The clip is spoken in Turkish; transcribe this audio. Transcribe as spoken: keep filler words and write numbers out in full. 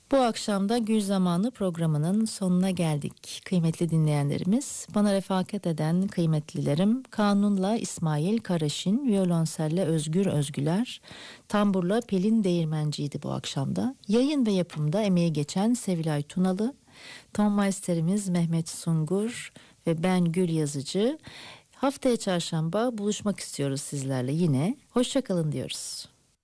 Bu akşam da Gül Zamanı programının sonuna geldik. Kıymetli dinleyenlerimiz, bana refakat eden kıymetlilerim Kanun'la İsmail Karaşin, violonselle Özgür Özgüler, tamburla Pelin Değirmenci'ydi bu akşamda. Yayın ve yapımda emeği geçen Sevilay Tunalı, ton meisterimiz Mehmet Sungur ve ben Gül Yazıcı. Haftaya çarşamba buluşmak istiyoruz sizlerle yine. Hoşça kalın diyoruz.